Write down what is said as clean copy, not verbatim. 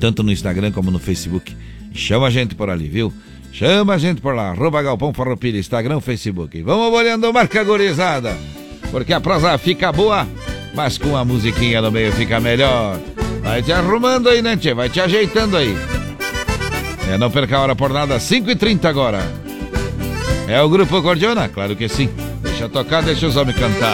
tanto no Instagram como no Facebook. Chama a gente por ali, viu? Chama a gente por lá, @Galpão Farroupilha, Instagram, Facebook. Vamos olhando, marca gurizada, porque a prosa fica boa, mas com a musiquinha no meio fica melhor. Vai te arrumando aí, né, tchê? Vai te ajeitando aí. Não perca a hora por nada, 5h30 agora. É o Grupo Cordiona? Claro que sim. Deixa tocar, deixa os homens cantar.